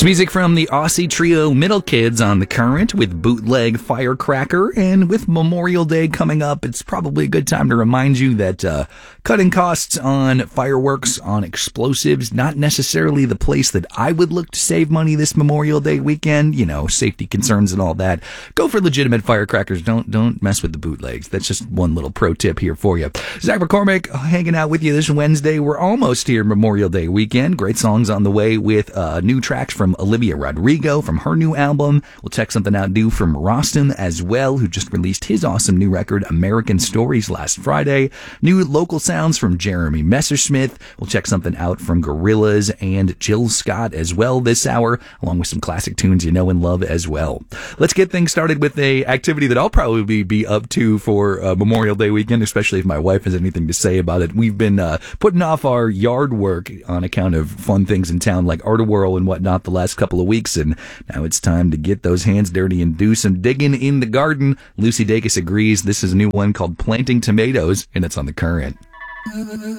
Music from the Aussie trio Middle Kids on the Current with Bootleg Firecracker. And with Memorial Day coming up, it's probably a good time to remind you that cutting costs on fireworks, on explosives, not necessarily the place that I would look to save money this Memorial Day weekend. You know, safety concerns and all that. Go for legitimate firecrackers. Don't mess with the bootlegs. That's just one little pro tip here for you. Zach McCormick hanging out with you this Wednesday. We're almost here Memorial Day weekend. Great songs on the way with new tracks from Olivia Rodrigo from her new album. We'll check something out new from Rostam as well, who just released his awesome new record, American Stories, last Friday. New local sounds from Jeremy Messersmith. We'll check something out from Gorillaz and Jill Scott as well this hour, along with some classic tunes you know and love as well. Let's get things started with a activity that I'll probably be up to for Memorial Day weekend, especially if my wife has anything to say about it. We've been putting off our yard work on account of fun things in town like Art-A-Whirl and whatnot the last couple of weeks, and now it's time to get those hands dirty and do some digging in the garden. Lucy Dacus agrees. This is a new one called Planting Tomatoes, and it's on the Current.